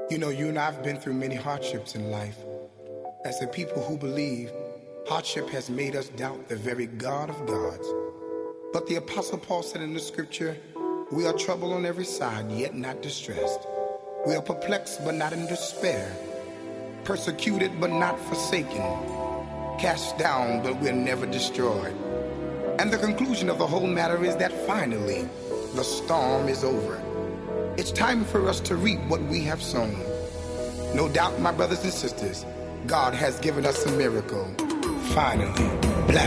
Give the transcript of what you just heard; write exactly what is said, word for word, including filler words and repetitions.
You know, you and I have been through many hardships in life. As a people who believe, hardship has made us doubt the very God of gods. But the Apostle Paul said in the scripture, we are troubled on every side, yet not distressed. We are perplexed, but not in despair. Persecuted, but not forsaken. Cast down, but we're never destroyed. And the conclusion of the whole matter is that finally, the storm is over. It's time for us to reap what we have sown. No doubt, my brothers and sisters, God has given us a miracle. Finally.